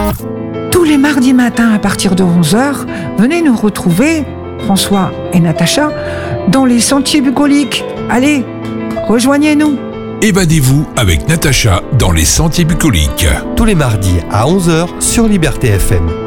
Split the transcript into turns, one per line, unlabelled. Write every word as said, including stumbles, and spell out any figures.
Tous les mardis matins à partir de onze heures, venez nous retrouver, François et Natacha, dans les sentiers bucoliques. Allez, rejoignez-nous.
Évadez-vous avec Natacha dans les sentiers bucoliques.
Tous les mardis à onze heures sur Liberté F M.